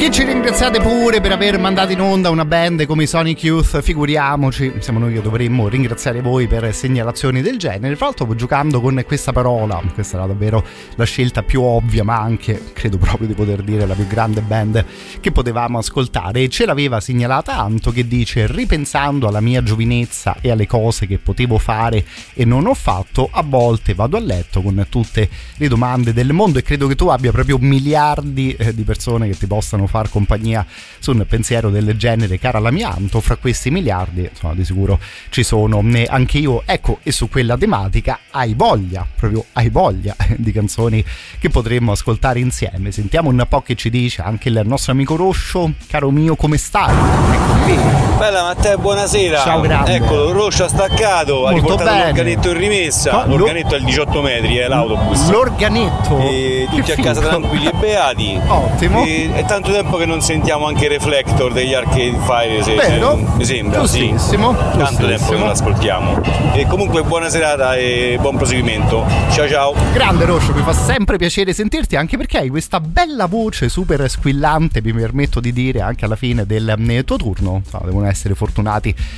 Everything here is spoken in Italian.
Che ci ringraziate pure per aver mandato in onda una band come i Sonic Youth, figuriamoci, siamo noi che dovremmo ringraziare voi per segnalazioni del genere. Tra l'altro giocando con questa parola, questa era davvero la scelta più ovvia, ma anche credo proprio di poter dire la più grande band che potevamo ascoltare, e ce l'aveva segnalata Anto, che dice: ripensando alla mia giovinezza e alle cose che potevo fare e non ho fatto, a volte vado a letto con tutte le domande del mondo, e credo che tu abbia proprio miliardi di persone che ti possano far compagnia su un pensiero del genere, cara la mia Anto. Fra questi miliardi, insomma, di sicuro ci sono anche io, ecco, e su quella tematica hai voglia di canzoni che potremmo ascoltare insieme. Sentiamo un po' che ci dice anche il nostro amico Roscio. Caro mio, come stai? Ecco qui. Bella Matteo, buonasera. Ciao, grande. Eccolo, Roscio ha staccato, molto ha riportato bene. l'organetto in rimessa. L'organetto è il 18 metri, è l'autobus. L'organetto? E tutti a casa tranquilli e beati. Ottimo. È tanto tempo che non sentiamo anche i Reflector degli Arcade Fire, vero? mi sembra. Giustissimo, sì. Tanto tempo che non ascoltiamo. E comunque buona serata e buon proseguimento. Ciao ciao. Grande Roscio, mi fa sempre piacere sentirti, anche perché hai questa bella voce super squillante, mi permetto di dire, anche alla fine del tuo turno. Devono essere fortunati